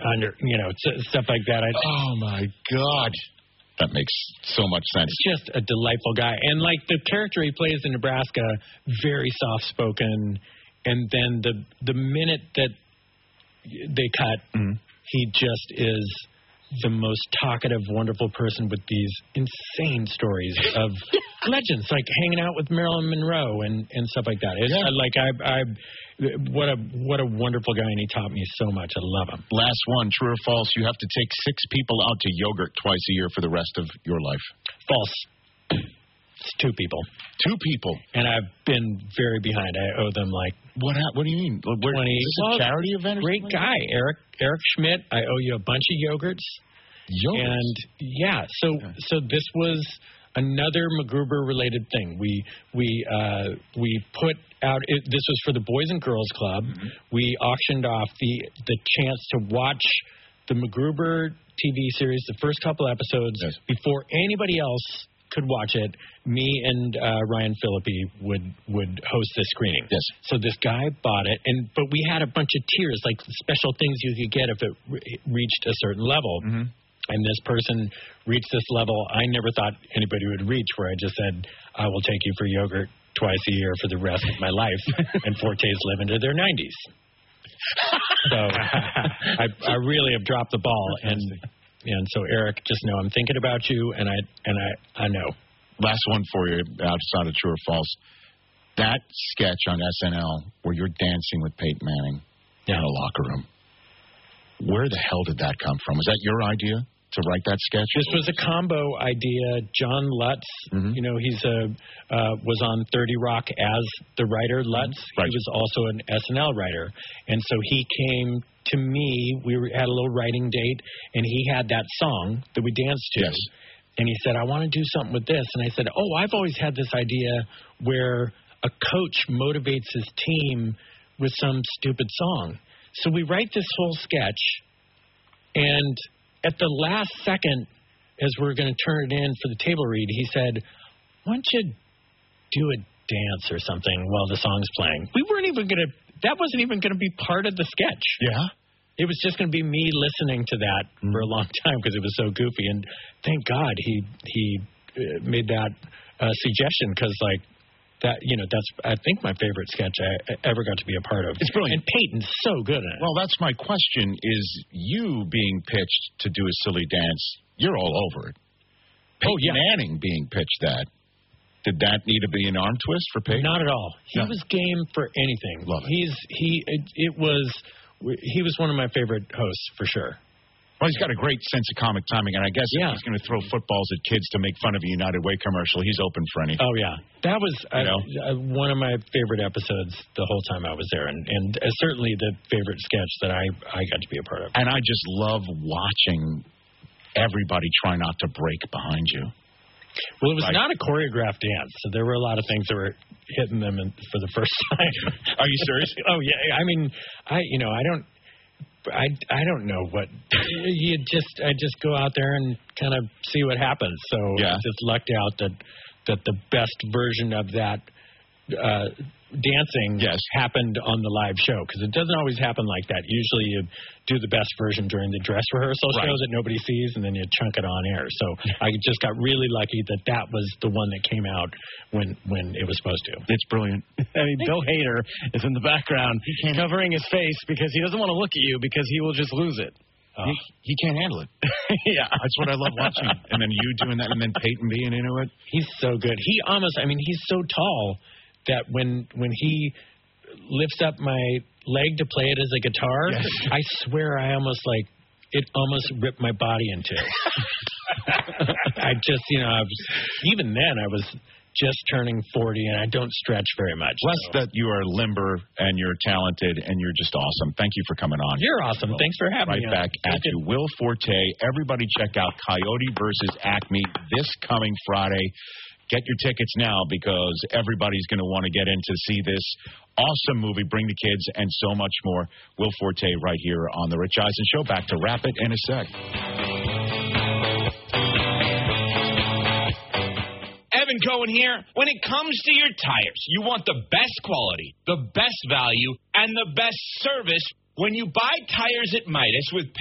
under, stuff like that. Oh, my God. That makes so much sense. Just a delightful guy. And, like, the character he plays in Nebraska, very soft-spoken. And then the minute that they cut, he just is the most talkative, wonderful person with these insane stories of legends, like hanging out with Marilyn Monroe and stuff like that. What a wonderful guy, and he taught me so much. I love him. Last one, true or false, you have to take 6 people out to yogurt twice a year for the rest of your life. False. It's 2 people. 2 people. And I've been very behind. I owe them like... What do you mean? 20. Is this a charity event? Great guy, Eric Schmidt. I owe you a bunch of yogurts. Yogurts? And, yeah, so this was another MacGruber-related thing. We put out... this was for the Boys and Girls Club. Mm-hmm. We auctioned off the chance to watch the MacGruber TV series, the first couple episodes, before anybody else could watch it. Me and Ryan Phillippe would host this screening. Yes. So this guy bought it, but we had a bunch of tiers, like special things you could get if it reached a certain level. Mm-hmm. And this person reached this level I never thought anybody would reach, where I just said, I will take you for yogurt twice a year for the rest of my life. And Fortes live into their 90s. So I really have dropped the ball. And so, Eric, just know I'm thinking about you, and I know. Last one for you, outside of true or false. That sketch on SNL where you're dancing with Peyton Manning in a locker room, where the hell did that come from? Was that your idea to write that sketch? This was a combo idea. John Lutz, he's was on 30 Rock as the writer, Lutz. Right. He was also an SNL writer. And so he came to me. We had a little writing date, and he had that song that we danced to. Yes. And he said, I want to do something with this. And I said, I've always had this idea where a coach motivates his team with some stupid song. So we write this whole sketch, and at the last second, as we're going to turn it in for the table read, he said, why don't you do a dance or something while the song's playing? That wasn't even going to be part of the sketch. Yeah? It was just going to be me listening to that for a long time because it was so goofy. And thank God he made that suggestion, because, like, that, that's, I think, my favorite sketch I ever got to be a part of. It's brilliant. And Peyton's so good at it. Well, that's my question, is you being pitched to do a silly dance, you're all over it. Peyton Manning being pitched that. Did that need to be an arm twist for Peyton? Not at all. He was game for anything. Love it. He was one of my favorite hosts, for sure. Well, he's got a great sense of comic timing, and I guess if he's going to throw footballs at kids to make fun of a United Way commercial, he's open for anything. Oh, yeah. That was one of my favorite episodes the whole time I was there, and certainly the favorite sketch that I got to be a part of. And I just love watching everybody try not to break behind you. Well, it was not a choreographed dance, so there were a lot of things that were hitting them for the first time. Are you serious? Oh, yeah. I mean, I don't know what I just go out there and kind of see what happens. So I just lucked out that the best version of that dancing happened on the live show, because it doesn't always happen like that. Usually you do the best version during the dress rehearsal show that nobody sees, and then you chunk it on air. So I just got really lucky that was the one that came out when it was supposed to. It's brilliant. I mean, Bill Hader is in the background covering his face because he doesn't want to look at you because he will just lose it. He can't handle it. Yeah. That's what I love watching. And then you doing that, and then Peyton being into it. He's so good. He's so tall that when he lifts up my leg to play it as a guitar, I swear it almost ripped my body in two. I just, even then I was just turning 40, and I don't stretch very much. Less that you are limber and you're talented and you're just awesome. Thank you for coming on. You're awesome. Thanks for having me. Right back at you. Will Forte. Everybody check out Coyote versus Acme this coming Friday. Get your tickets now, because everybody's going to want to get in to see this awesome movie, Bring the Kids, and so much more. Will Forte right here on The Rich Eisen Show. Back to Wrap It in a sec. Evan Cohen here. When it comes to your tires, you want the best quality, the best value, and the best service when you buy tires at Midas with